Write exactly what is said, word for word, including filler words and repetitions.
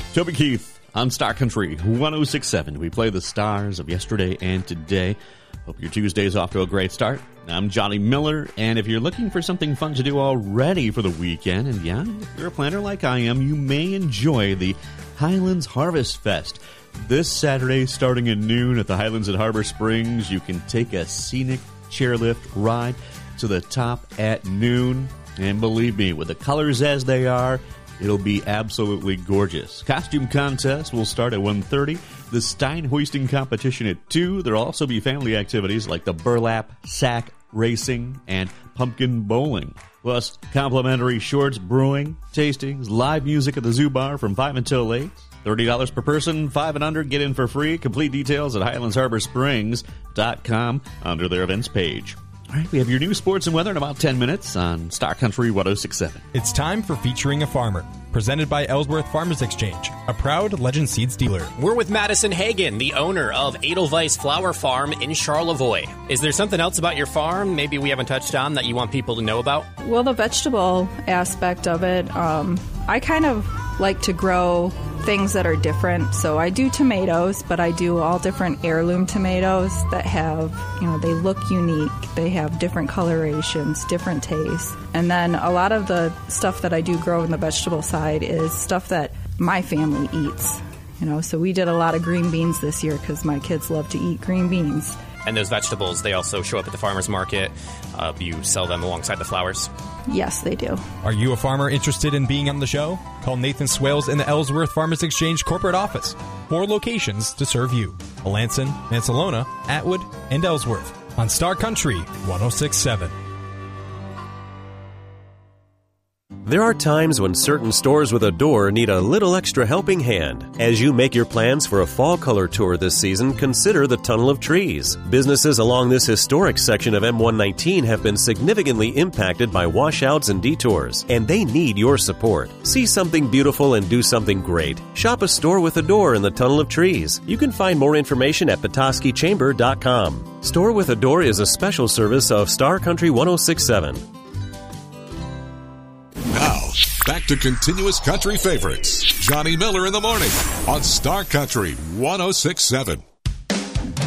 Toby Keith on Star Country one oh six point seven. We play the stars of yesterday and today. Hope your Tuesday's off to a great start. I'm Johnny Miller, and if you're looking for something fun to do already for the weekend, and yeah, if you're a planner like I am, you may enjoy the Highlands Harvest Fest. This Saturday, starting at noon at the Highlands at Harbor Springs, you can take a scenic chairlift ride to the top at noon. And believe me, with the colors as they are, it'll be absolutely gorgeous. Costume contest will start at one thirty. The Stein hoisting competition at two. There'll also be family activities like the burlap sack racing and pumpkin bowling. Plus, complimentary shorts, brewing, tastings, live music at the Zoo Bar from five until eight. thirty dollars per person, five and under, get in for free. Complete details at highlands harbor springs dot com under their events page. All right, we have your new sports and weather in about ten minutes on Star Country one oh six point seven. It's time for Featuring a Farmer, presented by Ellsworth Farmers Exchange, a proud Legend Seeds dealer. We're with Madison Hagen, the owner of Edelweiss Flower Farm in Charlevoix. Is there something else about your farm maybe we haven't touched on that you want people to know about? Well, the vegetable aspect of it, um, I kind of like to grow things that are different. So I do tomatoes, but I do all different heirloom tomatoes that have, you know, they look unique. They have different colorations, different tastes. And then a lot of the stuff that I do grow in the vegetable side is stuff that my family eats. You know, so we did a lot of green beans this year because my kids love to eat green beans. And those vegetables, they also show up at the farmer's market. Uh, you sell them alongside the flowers? Yes, they do. Are you a farmer interested in being on the show? Call Nathan Swales in the Ellsworth Farmers Exchange corporate office. Four locations to serve you: Melanson, Mansalona, Atwood, and Ellsworth. On Star Country one oh six point seven. There are times when certain stores with a door need a little extra helping hand. As you make your plans for a fall color tour this season, consider the Tunnel of Trees. Businesses along this historic section of M one nineteen have been significantly impacted by washouts and detours, and they need your support. See something beautiful and do something great. Shop a store with a door in the Tunnel of Trees. You can find more information at petoskey chamber dot com. Store with a Door is a special service of Star Country one oh six point seven. Now, back to continuous country favorites. Johnny Miller in the morning on Star Country one oh six point seven.